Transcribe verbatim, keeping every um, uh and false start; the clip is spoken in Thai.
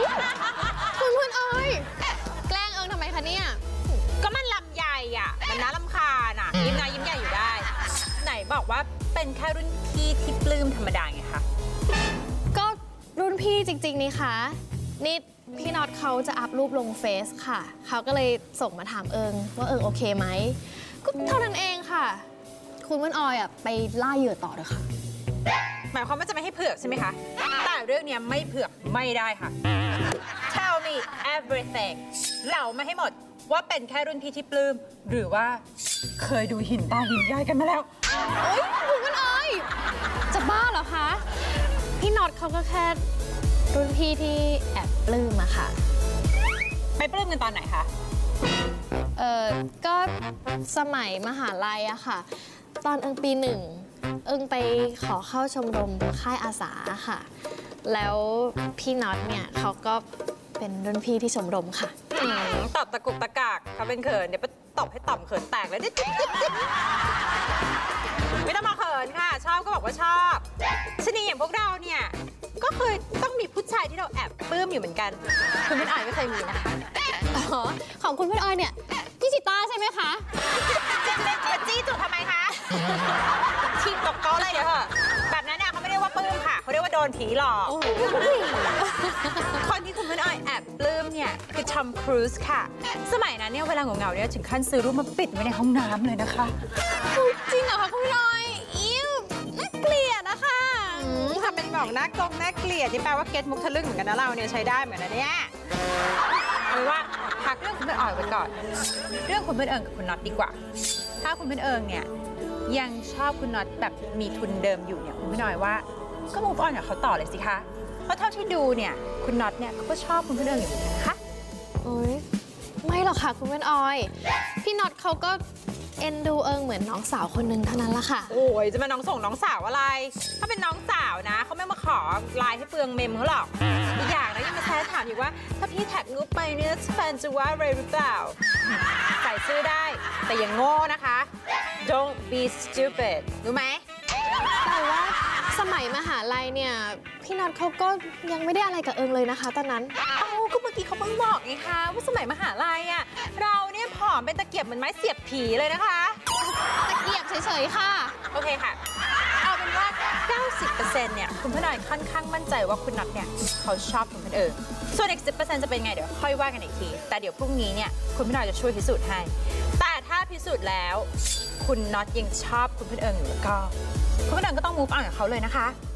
คุณคุณออยแกล้งเอิงทำไมคะเนี่ยก็มันลำใหญ่อ่ะมันน่ารำคาญอ่ะยิ้มนะยิ้มใหญ่อยู่ได้ไหนบอกว่าเป็นแค่รุ่นพี่ที่ปลื้มธรรมดาไงคะก็รุ่นพี่จริงๆนี่คะนี่พี่น็อตเขาจะอัพรูปลงเฟซค่ะเขาก็เลยส่งมาถามเอิงว่าเอิงโอเคไหมก็เท่านั้นเองค่ะคุณคุณออยอ่ะไปล่าเหยื่อต่อเลยค่ะหมายความว่าจะไม่ให้เผือกใช่ไหมคะแต่เรื่องนี้ไม่เผือกไม่ได้ค่ะ Tell me everything เล่ามาให้หมดว่าเป็นแค่รุ่นพี่ที่ปลื้มหรือว่าเคยดูหินตาหินย้ายกันมาแล้วโอ๊ยคุณคุณออยจะบ้าเหรอคะพี่น็อตเขาก็แค่รุ่นพี่ที่แอบปลื้มอะค่ะไปปลื้มกันตอนไหนคะเออก็สมัยมหาลัยอะค่ะตอนเอิงปีหนึ่งเอิงไปขอเข้าชมรมค่ายอาสาค่ะแล้วพี่น็อตเนี่ยเขาก็เป็นรุ่นพี่ที่ชมรมค่ะตอบตะกุกตะกากเขาเป็นเขินเดี๋ยวไปตบให้ต่ำเขินแตกเลยดิไม่ต้องมาเขินค่ะชอบก็บอกว่าชอบชนีอย่างพวกเราเนี่ยก็เคยต้องมีผู้ชายที่เราแอบปลื้มอยู่เหมือนกันคุณพี่ออยไม่เคยมีนะคะอ๋อของคุณพี่ออยเนี่ยพี่จิต้าใช่ไหมคะจะจี้จุดทำไมคะทีมตกโต๊ะเลยเดี๋ยวเหอะแบบนั้นเนี่ยเขาไม่เรียกว่าปลื้มค่ะเขาเรียกว่าโดนผีหลอกคนที่คุณพี่ออยแอบปลื้มเนี่ยคือทอมครูซค่ะสมัยนั้นเนี่ยเวลาเหงาๆเนี่ยถึงขั้นซื้อรูปมาปิดไว้ในห้องน้ำเลยนะคะจริงเหรอคะคุณพี่ออยอิ้วน่าเกลียดนะคะทำเป็นบอกน่ากงน่าเกลียดนี่แปลว่าเก็ตมุกทะลึ่งเหมือนกันนะเราเนี่ยใช้ได้เหมือนกันนะเนี่ยเอาเป็นว่าพักเรื่องคุณเป็นอ่อยไว้ก่อนเรื่องคุณเป็นเอิงกับคุณน็อตดีกว่าถ้าคุณเป็นเอิงเนี่ยยังชอบคุณน็อตแบบมีทุนเดิมอยู่เนี่ยคุณพี่น้อยว่าก็มูฟออนกับเขาต่อเลยสิคะเพราะเท่าที่ดูเนี่ยคุณน็อตเนี่ยเขาก็ชอบคุณเป็นเอิงอยู่นะคะโอ๊ยไม่หรอกค่ะคุณเป็นออยพี่น็อตเขาก็เอ็นดูเอิงเหมือนน้องสาวคนหนึ่งเท่านั้นละค่ะโอ้ยจะมาน้องส่งน้องสาวอะไรถ้าเป็นน้องสาวนะเขาไม่มาขอไลน์ให้เปลืองเมมเขาหรอกอีกอย่างนะยังมาแซะถามอยู่ว่าถ้าพี่แท็กรูปไปเนี่ยแฟนจะว่าอะไรหรือเปล่าใส่ชื่อได้แต่อย่างโง่นะคะ don't be stupid รู้ไหมแต่ว่าสมัยมหาลัยเนี่ยพี่น็อตเขาก็ยังไม่ได้อะไรกับเอิงเลยนะคะตอนนั้นเอ้าก็เมื่อกี้เขาเพิ่งบอกไงคะว่าสมัยมหาลัยอ่ะเราเนี่ยผอมเป็นตะเกียบเหมือนไม้เสียบผีเลยนะคะตะเกียบเฉยๆค่ะโอเคค่ะเอาเป็นว่า เก้าสิบเปอร์เซ็นต์ เนี่ยคุณพี่หน่อยค่อนข้างมั่นใจว่าคุณน็อตเนี่ยเขาชอบคุณเอิงส่วนอีก สิบเปอร์เซ็นต์ จะเป็นไงเดี๋ยวค่อยว่ากันอีกทีแต่เดี๋ยวพรุ่งนี้เนี่ยคุณพี่หน่อยจะช่วยพิสูจน์ให้แต่ถ้าพิสูจน์แล้วคุณน็อตยังชอบคุณพี่เอิงอยู่ก็คุณพี่เอิงก็ต้อง move on กับเขาเลยนะคะ